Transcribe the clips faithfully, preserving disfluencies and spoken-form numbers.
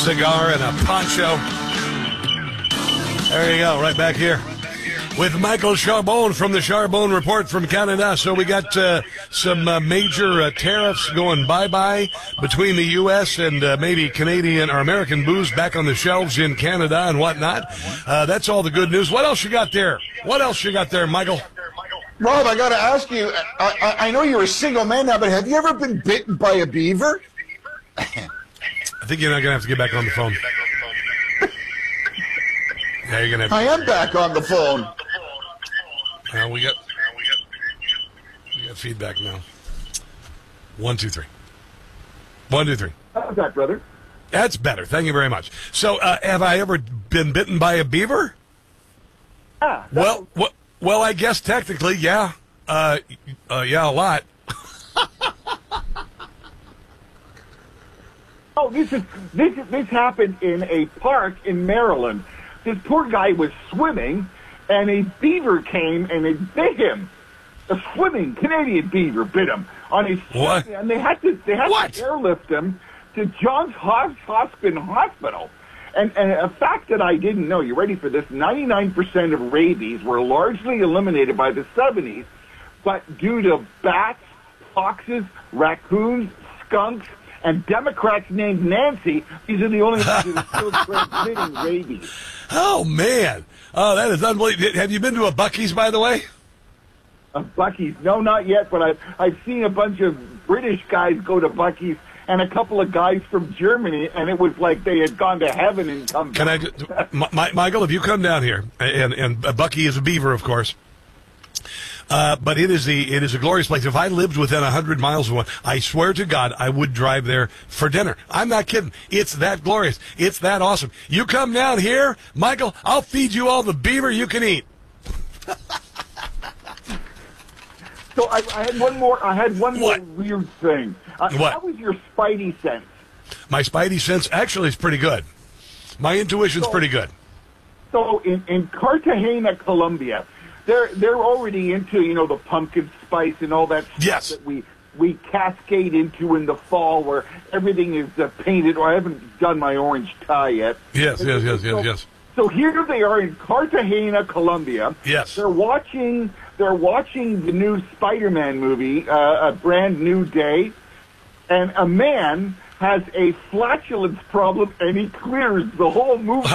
cigar and a poncho. There you go, right back here with Michael Charbon from the Charbon Report from Canada. So we got uh, some uh, major uh, tariffs going bye-bye between the U S and uh, maybe Canadian or American booze back on the shelves in Canada and whatnot. Uh, that's all the good news. What else you got there? What else you got there, Michael? Rob, I got to ask you, I, I, I know you're a single man now, but have you ever been bitten by a beaver? I think you're not going to have to get back on the phone. Yeah, you're gonna have to. I am back on the phone. Uh, we got we got feedback now. One, two, three. One, two, three. How's that, brother? That's better. Thank you very much. So, uh, have I ever been bitten by a beaver? Ah, well, well, well, I guess technically, yeah. Uh, uh, yeah, a lot. Oh, this is this this happened in a park in Maryland. This poor guy was swimming, and a beaver came and it bit him. A swimming Canadian beaver bit him on his what? And they had to they had what? to airlift him to Johns Hopkins Hospital. And, and a fact that I didn't know, you ready for this? ninety-nine percent of rabies were largely eliminated by the seventies, but due to bats, foxes, raccoons, skunks, and Democrats named Nancy, these are the only ones that are still transmitting rabies. Oh, man. Oh, that is unbelievable. Have you been to a Buc-ee's, by the way? A Buc-ee's? No, not yet, but I've, I've seen a bunch of British guys go to Buc-ee's and a couple of guys from Germany, and it was like they had gone to heaven and come Can back. I, my, Michael, if you come down here, and, and Buc-ee is a beaver, of course, Uh, but it is the it is a glorious place. If I lived within a hundred miles of one, I swear to God, I would drive there for dinner. I'm not kidding. It's that glorious. It's that awesome. You come down here, Michael, I'll feed you all the beaver you can eat. So I, I had one more. I had one What? more weird thing. Uh, What? How was your Spidey sense? My spidey sense actually is pretty good. My intuition's So- pretty good. So in, in Cartagena, Colombia, they're they're already into, you know, the pumpkin spice and all that stuff Yes. that we we cascade into in the fall, where everything is uh, painted. Or I haven't done my orange tie yet. Yes, yes, yes, So- yes, yes. So here they are in Cartagena, Colombia. Yes. They're watching. They're watching the new Spider-Man movie, uh, A Brand New Day, and a man has a flatulence problem, and he clears the whole movie.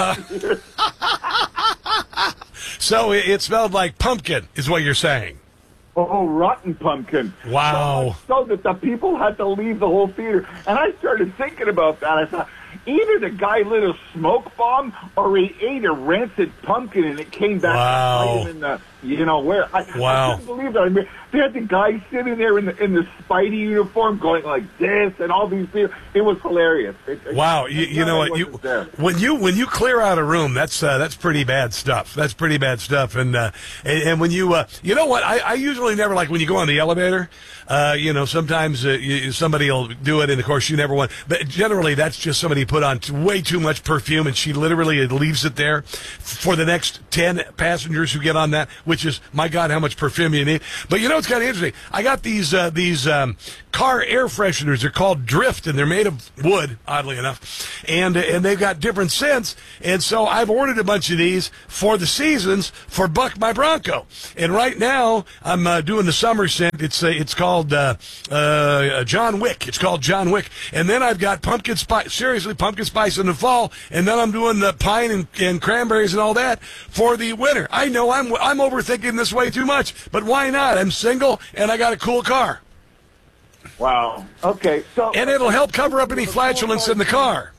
So it, it smelled like pumpkin, is what you're saying. Oh, rotten pumpkin. Wow. So, so that the people had to leave the whole theater. And I started thinking about that. I thought, either the guy lit a smoke bomb or he ate a rancid pumpkin and it came back Wow. to bite him in the, you know, where. I, Wow. I couldn't believe that. I mean, they had the guy sitting there in the, in the Spidey uniform going like this and all these people. It was hilarious. It, it- Wow, you, you know what? You wasn't there. when you when you clear out a room, that's uh, that's pretty bad stuff. That's pretty bad stuff. And uh, and, and when you uh, you know what? I, I usually never like when you go on the elevator. Uh, you know, sometimes uh, you, somebody will do it, and of course you never want. But generally, that's just somebody put on t- way too much perfume, and she literally leaves it there for the next ten passengers who get on that. Which is, my God, how much perfume you need. But you know, it's kind of interesting. I got these uh, these um, car air fresheners. They're called Drift, and they're made of wood, oddly enough, and uh, and they've got different scents. And so I've ordered a bunch of these for the seasons for Buck my Bronco. And right now I'm uh, doing the summer scent. It's uh, it's called uh, uh, John Wick. It's called John Wick. And then I've got pumpkin spice. Seriously, pumpkin spice in the fall. And then I'm doing the pine and, and cranberries and all that for the winter. I know I'm I'm overthinking this way too much, but why not? I'm single and I got a cool car. Wow. Okay. So. And it'll help cover up any flatulence in the car.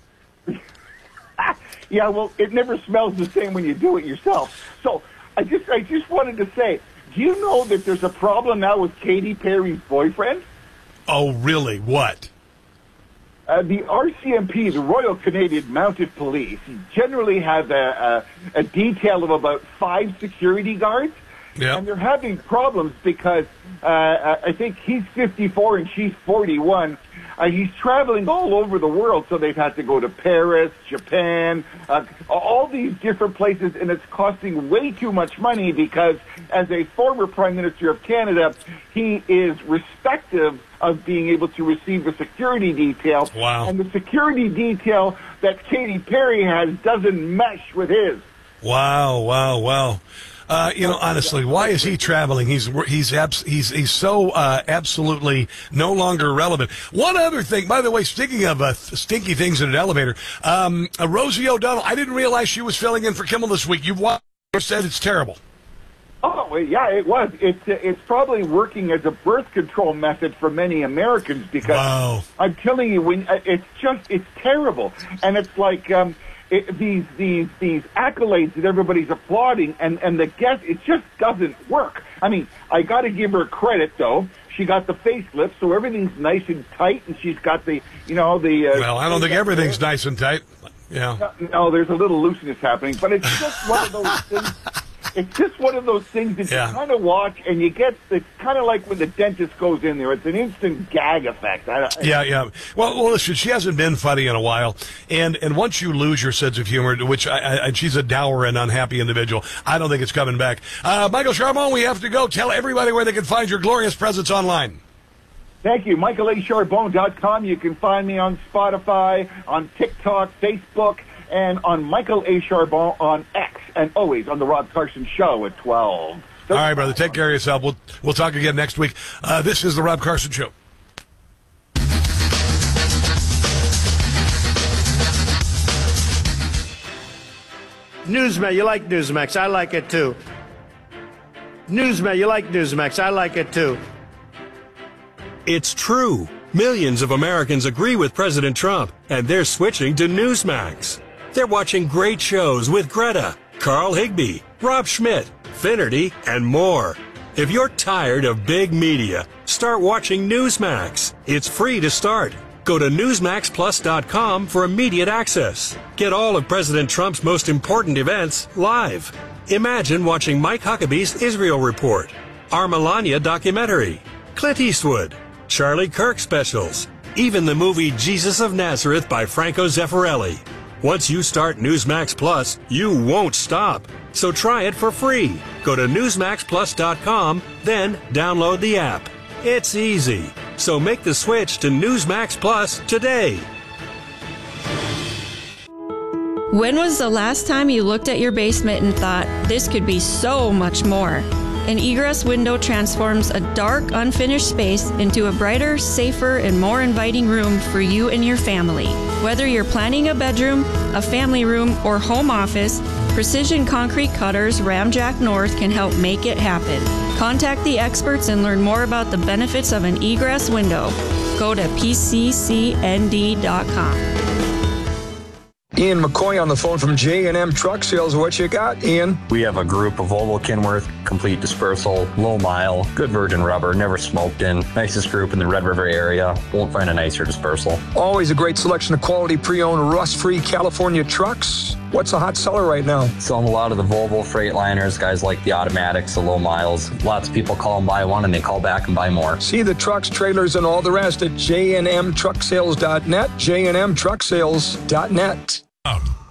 Yeah, well, it never smells the same when you do it yourself. So I just, I just wanted to say, do you know that there's a problem now with Katy Perry's boyfriend? Oh, really? What? Uh, the R C M P, the Royal Canadian Mounted Police, generally have a, a, a detail of about five security guards. Yeah. And they're having problems because uh, I think he's fifty-four and she's forty-one. Uh, he's traveling all over the world, so they've had to go to Paris, Japan, uh, all these different places, and it's costing way too much money because as a former Prime Minister of Canada, he is respective of being able to receive a security detail. Wow. And the security detail that Katy Perry has doesn't mesh with his. Wow, wow, wow. Uh, you know, honestly, why is he traveling? He's he's abs- he's he's so uh, absolutely no longer relevant. One other thing, by the way, speaking of uh, stinky things in an elevator, um, uh, Rosie O'Donnell, I didn't realize she was filling in for Kimmel this week. You said it's terrible. Oh, yeah, it was. It's it's probably working as a birth control method for many Americans because wow. I'm telling you, when it's just it's terrible, and it's like. Um, It, these these these accolades that everybody's applauding, and and the guest, it just doesn't work. I mean, I got to give her credit though. She got the facelift, so everything's nice and tight, and she's got the you know the. Uh, well, I don't think everything's there. Nice and tight. Yeah. No, no, there's a little looseness happening, but it's just one of those things. It's just one of those things that yeah. you kind of watch, and you get, it's kind of like when the dentist goes in there. It's an instant gag effect. I, I, yeah, yeah. Well, well, listen, she hasn't been funny in a while, and and once you lose your sense of humor, which I, I, and she's a dour and unhappy individual, I don't think it's coming back. Uh, Michael Charbon, we have to go. Tell everybody where they can find your glorious presence online. Thank you. Michael A Charbon dot com. You can find me on Spotify, on TikTok, Facebook, and on Michael A. Charbon on X, and always on the Rob Carson Show at twelve. All right, brother. Take care of yourself. We'll we'll talk again next week. Uh, this is the Rob Carson Show. Newsmax, you like Newsmax. I like it too. Newsmax, you like Newsmax. I like it too. It's true. Millions of Americans agree with President Trump, and they're switching to Newsmax. They're watching great shows with Greta, Carl Higbie, Rob Schmidt, Finnerty, and more. If you're tired of big media, start watching Newsmax. It's free to start. Go to newsmax plus dot com for immediate access. Get all of President Trump's most important events live. Imagine watching Mike Huckabee's Israel Report, our Melania documentary, Clint Eastwood, Charlie Kirk specials, even the movie Jesus of Nazareth by Franco Zeffirelli. Once you start Newsmax Plus, you won't stop. So try it for free. Go to newsmax plus dot com, then download the app. It's easy. So make the switch to Newsmax Plus today. When was the last time you looked at your basement and thought, this could be so much more? An egress window transforms a dark, unfinished space into a brighter, safer, and more inviting room for you and your family. Whether you're planning a bedroom, a family room, or home office, Precision Concrete Cutters Ramjack North can help make it happen. Contact the experts and learn more about the benefits of an egress window. Go to P C C N D dot com. Ian McCoy on the phone from J and M Truck Sales. What you got, Ian? We have a group of Volvo Kenworth, complete dispersal, low mile, good virgin rubber, never smoked in. Nicest group in the Red River area. Won't find a nicer dispersal. Always a great selection of quality pre-owned, rust-free California trucks. What's a hot seller right now? Selling a lot of the Volvo Freightliners, guys like the automatics, the low miles. Lots of people call and buy one, and they call back and buy more. See the trucks, trailers, and all the rest at J and M truck sales dot net, J and M truck sales dot net.